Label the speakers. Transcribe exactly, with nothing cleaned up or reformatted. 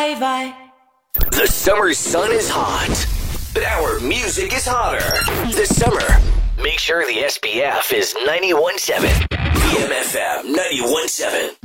Speaker 1: vai, vai.
Speaker 2: The summer sun is hot, but our music is hotter. This summer, make sure the S P F is ninety-one point seven. B M F M ninety-one point seven.